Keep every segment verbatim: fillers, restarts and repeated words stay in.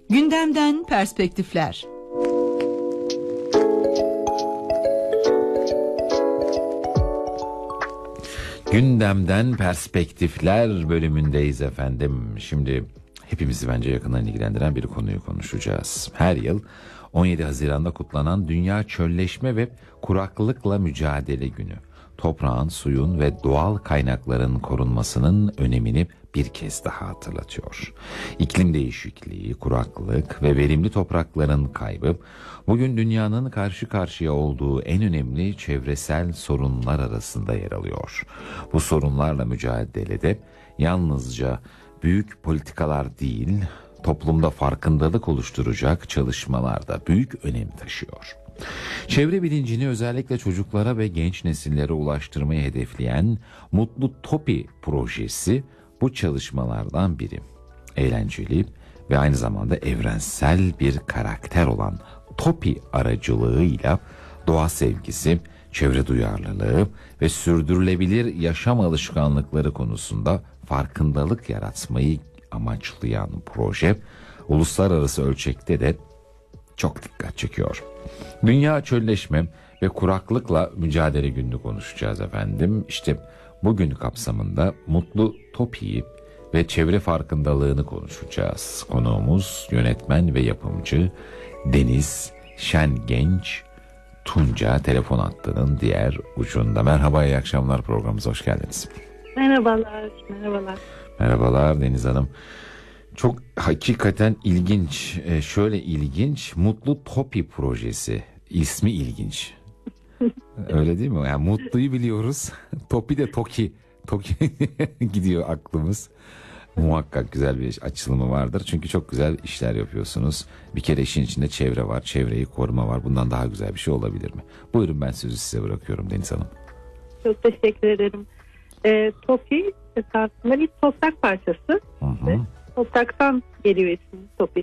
Gündemden perspektifler. Gündemden perspektifler bölümündeyiz efendim. Şimdi hepimizi bence yakından ilgilendiren bir konuyu konuşacağız. Her yıl on yedi Haziran'da kutlanan Dünya Çölleşme ve Kuraklıkla Mücadele Günü, toprağın, suyun ve doğal kaynakların korunmasının önemini bir kez daha hatırlatıyor. İklim değişikliği, kuraklık ve verimli toprakların kaybı bugün dünyanın karşı karşıya olduğu en önemli çevresel sorunlar arasında yer alıyor. Bu sorunlarla mücadelede yalnızca büyük politikalar değil, toplumda farkındalık oluşturacak çalışmalar da büyük önem taşıyor. Çevre bilincini özellikle çocuklara ve genç nesillere ulaştırmayı hedefleyen Mutlu Topi projesi bu çalışmalardan biri. Eğlenceli ve aynı zamanda evrensel bir karakter olan Topi aracılığıyla doğa sevgisi, çevre duyarlılığı ve sürdürülebilir yaşam alışkanlıkları konusunda farkındalık yaratmayı amaçlayan proje, uluslararası ölçekte de çok dikkat çekiyor. Dünya Çölleşme ve Kuraklıkla Mücadele Günü'nü konuşacağız efendim. İşte bugün kapsamında Mutlu Topi'yi ve çevre farkındalığını konuşacağız. Konuğumuz yönetmen ve yapımcı Deniz Şengenç Tunca, telefon hattının diğer ucunda. Merhaba, iyi akşamlar, programımıza hoş geldiniz. Merhabalar, merhabalar. Merhabalar Deniz Hanım. Çok hakikaten ilginç, ee, şöyle ilginç, Mutlu Topi projesi, ismi ilginç. Öyle değil mi? Yani mutluyu biliyoruz, Topi de Toki, Toki gidiyor aklımız. Muhakkak güzel bir açılımı vardır. Çünkü çok güzel işler yapıyorsunuz. Bir kere işin içinde çevre var, çevreyi koruma var. Bundan daha güzel bir şey olabilir mi? Buyurun, ben sözü size bırakıyorum Deniz Hanım. Çok teşekkür ederim. E, Topi esasında bir toprak parçası. Hı hı. Topraktan geliyor isim Topi.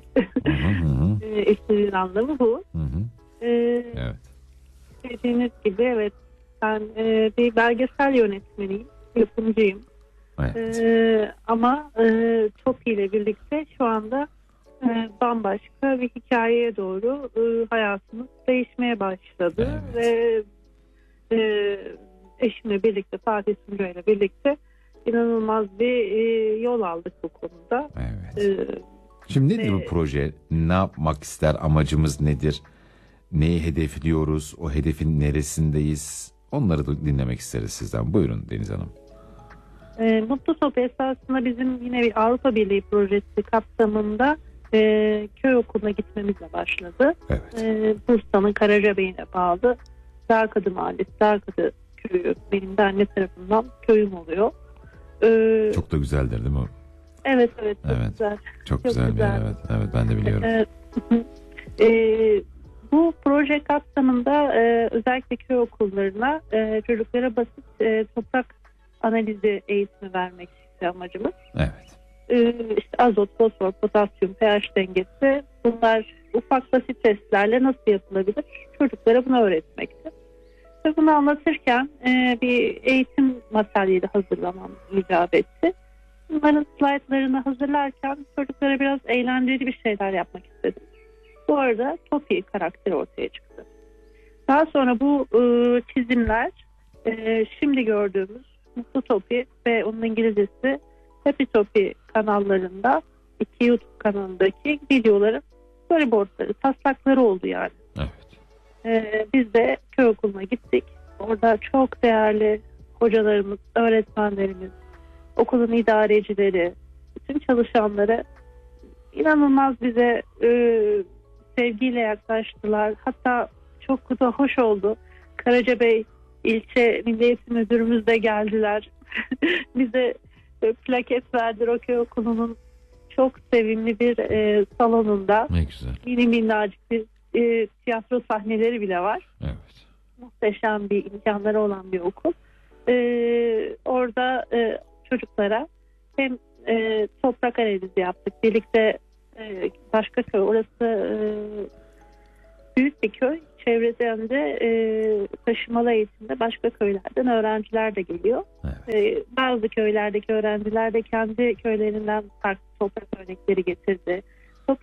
e, isminin anlamı bu. Hı hı. E, evet. Dediğiniz gibi evet, ben e, bir belgesel yönetmeniyim, yapımcıyım. Evet. E, ama e, Topi ile birlikte şu anda e, bambaşka bir hikayeye doğru e, hayatımız değişmeye başladı. Evet. Ve e, eşimle birlikte, Fatih Sunca ile birlikte inanılmaz bir e, yol aldık bu konuda. Evet. Ee, Şimdi nedir e, bu proje? Ne yapmak ister? Amacımız nedir? Neyi hedefliyoruz? O hedefin neresindeyiz? Onları da dinlemek isteriz sizden. Buyurun Deniz Hanım. E, Mutlu Topi esasında bizim yine bir Avrupa Birliği projesi kapsamında e, köy okuluna gitmemizle başladı. Evet. E, Bursa'nın Karacabey'ine bağlı Darkadı Mahallesi, Darkadı köyü benim de anne tarafından köyüm oluyor. Ee, çok da güzeldir değil mi? Evet evet çok evet, güzel. Çok, çok güzel, güzel bir yer, evet. Evet, ben de biliyorum. Ee, e, bu proje kapsamında e, özellikle köy okullarına e, çocuklara basit e, toprak analizi eğitimi vermek istiyor amacımız. Evet. E, işte azot, fosfor, potasyum, pH dengesi, bunlar ufak basit testlerle nasıl yapılabilir? Çocuklara bunu öğretmekti. Ve bunu anlatırken e, bir eğitim materyali hazırlamam icap etti. Bunların slaytlarını hazırlarken çocuklara biraz eğlenceli bir şeyler yapmak istedim. Bu arada Topi karakteri ortaya çıktı. Daha sonra bu e, çizimler e, şimdi gördüğümüz Mutlu Topi ve onun İngilizcesi Happy Topi kanallarında, iki YouTube kanalındaki videoların storyboardları, taslakları oldu yani. Evet. Ee, biz de köy okuluna gittik. Orada çok değerli hocalarımız, öğretmenlerimiz, okulun idarecileri, bütün çalışanları inanılmaz bize e, sevgiyle yaklaştılar. Hatta çok da hoş oldu. Karacabey ilçe Milli Eğitim Müdürümüz de geldiler. Bize e, plaket verdiler o köy okulunun çok sevimli bir e, salonunda. Ne güzel. Mini minnacık bir E, tiyatro sahneleri bile var. Evet. Muhteşem bir imkanları olan bir okul. E, orada e, çocuklara hem e, toprak analizi yaptık. Birlikte e, başka köy, orası e, büyük bir köy. Çevreden de e, taşımalı eğitimde başka köylerden öğrenciler de geliyor. Evet. E, bazı köylerdeki öğrenciler de kendi köylerinden farklı toprak örnekleri getirdi. Toprak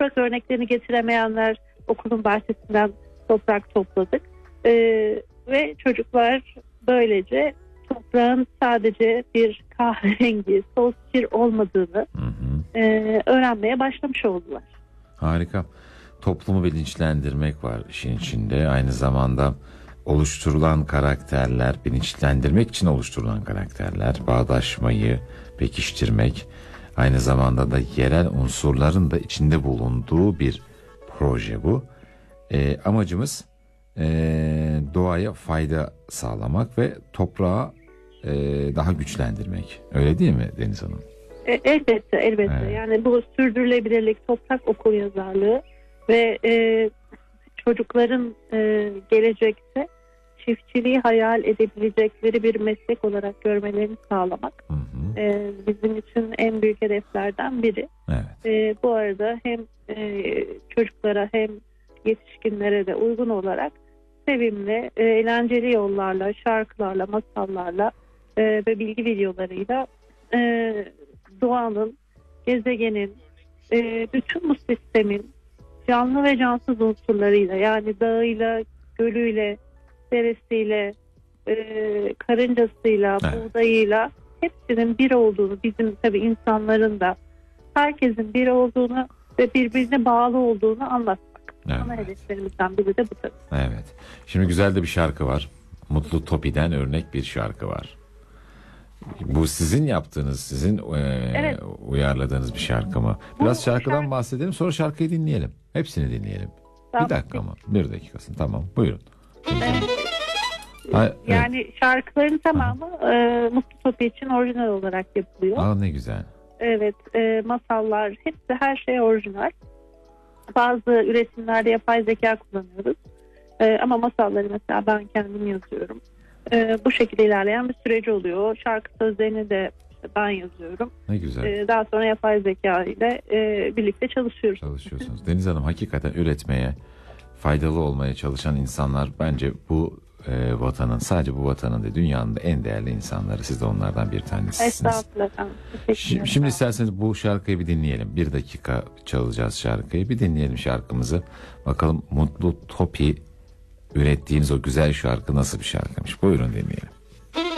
toprak örneklerini getiremeyenler okulun bahçesinden toprak topladık. E, ve çocuklar böylece toprağın sadece bir kahverengi, toz kir olmadığını Hı hı. e, öğrenmeye başlamış oldular. Harika. Toplumu bilinçlendirmek var işin içinde. Aynı zamanda oluşturulan karakterler, bilinçlendirmek için oluşturulan karakterler, bağdaşmayı pekiştirmek, aynı zamanda da yerel unsurların da içinde bulunduğu bir proje bu. E, amacımız e, doğaya fayda sağlamak ve toprağı e, daha güçlendirmek. Öyle değil mi Deniz Hanım? E, elbette, elbette. Evet. Yani bu sürdürülebilirlik, toprak okuryazarlığı ve e, çocukların e, gelecekte çiftçiliği hayal edebilecekleri bir meslek olarak görmelerini sağlamak Hı hı. e, bizim için en büyük hedeflerden biri. Evet. E, bu arada hem e, çocuklara hem yetişkinlere de uygun olarak sevimli, e, eğlenceli yollarla, şarkılarla, masallarla e, ve bilgi videolarıyla e, doğanın, gezegenin, e, bütün bu sistemin canlı ve cansız unsurlarıyla, yani dağıyla, gölüyle, deresiyle, e, karıncasıyla, Evet. buğdayıyla hepsinin bir olduğunu, bizim tabii insanların da herkesin bir olduğunu ve birbirine bağlı olduğunu anlatmak. Evet. Ana hedeflerimizden biri de bu tabii. Evet. Şimdi güzel de bir şarkı var. Mutlu Topi'den örnek bir şarkı var. Bu sizin yaptığınız, sizin e, Evet. uyarladığınız bir şarkı mı? Biraz Bu şarkıdan şarkı- bahsedelim, sonra şarkıyı dinleyelim. Hepsini dinleyelim. Tamam. Bir dakika ama. Bir dakikasın. Tamam. Buyurun. Evet. Hay- evet. Yani şarkıların tamamı e, Mutlu Topi için orijinal olarak yapılıyor. Aa, ne güzel. Evet, e, masallar, hepsi, her şey orijinal. Bazı üretimlerde yapay zeka kullanıyoruz. E, ama masalları mesela ben kendim yazıyorum. E, bu şekilde ilerleyen bir süreci oluyor. Şarkı sözlerini de işte ben yazıyorum. Ne güzel. E, daha sonra yapay zeka ile e, birlikte çalışıyoruz. Çalışıyorsunuz. Deniz Hanım, hakikaten üretmeye, faydalı olmaya çalışan insanlar bence bu e, vatanın, sadece bu vatanın değil, dünyanın da en değerli insanları. Siz de onlardan bir tanesisiniz. Estağfurullah efendim. Teşekkür Şimdi, ederim. şimdi isterseniz bu şarkıyı bir dinleyelim. Bir dakika çalacağız şarkıyı. Bir dinleyelim şarkımızı. Bakalım Mutlu Topi ürettiğiniz o güzel şarkı nasıl bir şarkıymış. Buyurun dinleyelim.